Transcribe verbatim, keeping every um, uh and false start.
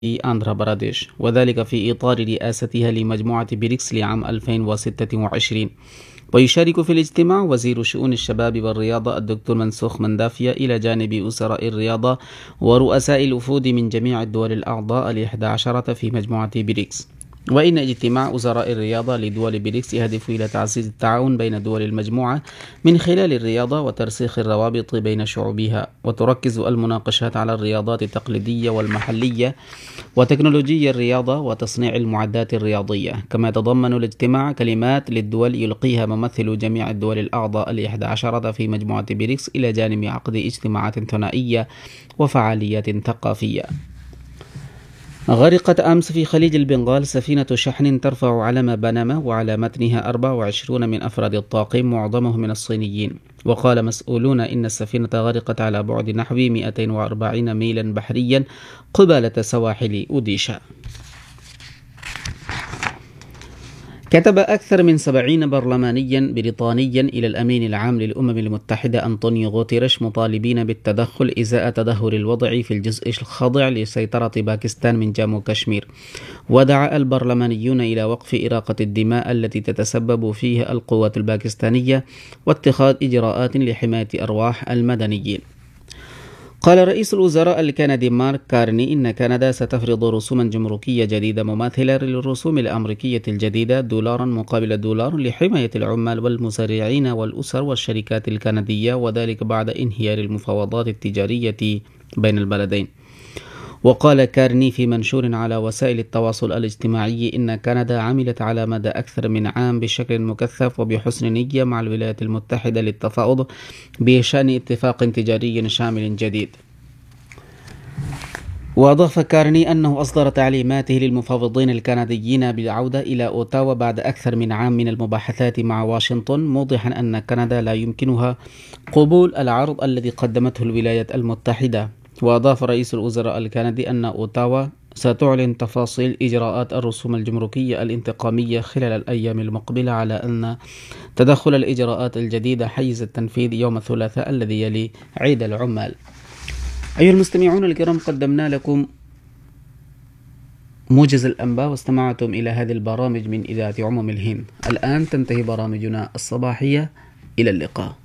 آندھرا براديش، وذلك في إطار رئاستها لمجموعة بريكس لعام ألفين وستة وعشرين. ويشارك في الاجتماع وزير شؤون الشباب والرياضة الدكتور منسوخ مندافية إلى جانب وزراء الرياضة ورؤساء الوفود من جميع الدول الأعضاء الإحدى عشرة في مجموعة بريكس. وإن اجتماع وزراء الرياضة لدول بريكس يهدف إلى تعزيز التعاون بين دول المجموعة من خلال الرياضة وترسيخ الروابط بين شعوبها، وتركز المناقشات على الرياضات التقليدية والمحلية وتكنولوجيا الرياضة وتصنيع المعدات الرياضية. كما يتضمن الاجتماع كلمات للدول يلقيها ممثل جميع الدول الأعضاء الإحدى عشرة في مجموعة بريكس إلى جانب عقد اجتماعات ثنائية وفعاليات ثقافية. غرقت أمس في خليج البنغال سفينة شحن ترفع علم بنما، وعلى متنها أربعة وعشرين من أفراد الطاقم معظمهم من الصينيين. وقال مسؤولون إن السفينة غرقت على بعد نحو مئتين وأربعين ميلا بحريا قبالة سواحل أوديشا. كتب أكثر من سبعين برلمانيا بريطانيا إلى الأمين العام للأمم المتحدة أنطونيو غوتيريش مطالبين بالتدخل إزاء تدهور الوضع في الجزء الخاضع لسيطرة باكستان من جامو كشمير. ودعا البرلمانيون إلى وقف إراقة الدماء التي تتسبب فيها القوات الباكستانية واتخاذ إجراءات لحماية أرواح المدنيين. قال رئيس الوزراء الكندي مارك كارني إن كندا ستفرض رسوما جمركية جديدة مماثلة للرسوم الأمريكية الجديدة دولارا مقابل دولار لحماية العمال والمزارعين والأسر والشركات الكندية، وذلك بعد انهيار المفاوضات التجارية بين البلدين. وقال كارني في منشور على وسائل التواصل الاجتماعي إن كندا عملت على مدى أكثر من عام بشكل مكثف وبحسن نية مع الولايات المتحدة للتفاوض بشأن اتفاق تجاري شامل جديد. وأضاف كارني أنه أصدر تعليماته للمفاوضين الكنديين بالعودة إلى أوتاوا بعد أكثر من عام من المباحثات مع واشنطن، موضحا أن كندا لا يمكنها قبول العرض الذي قدمته الولايات المتحدة. وأضاف رئيس الوزراء الكندي أن أوتاوا ستعلن تفاصيل إجراءات الرسوم الجمركية الانتقامية خلال الأيام المقبلة، على أن تدخل الإجراءات الجديدة حيز التنفيذ يوم الثلاثاء الذي يلي عيد العمال. أيها المستمعون الكرام، قدمنا لكم موجز الأنباء واستمعتم إلى هذه البرامج من إذاعة عموم الهند. الآن تنتهي برامجنا الصباحية. إلى اللقاء.